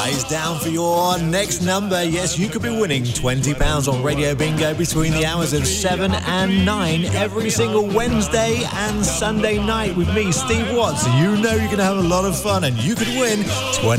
Is down for your next number. Yes, you could be winning £20 on Radio Bingo between the hours of 7 and 9 every single Wednesday and Sunday night with me, Steve Watts. You know you're going to have a lot of fun and you could win £20.